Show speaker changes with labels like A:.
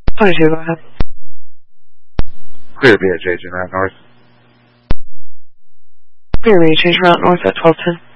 A: 22, go ahead.
B: Clear BHH and Route North.
A: Clear BHH Route North at 1210.